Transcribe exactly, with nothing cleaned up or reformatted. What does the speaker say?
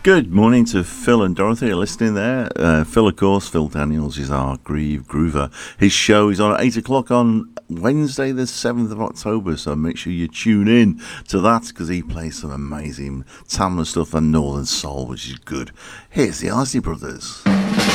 Good morning to Phil and Dorothy. You're listening there. Uh, Phil, of course, Phil Daniels is our Grieve Groover. His show is on at eight o'clock on Wednesday, the seventh of October. So make sure you tune in to that because he plays some amazing Tamla stuff and Northern Soul, which is good. Here's the Isley Brothers.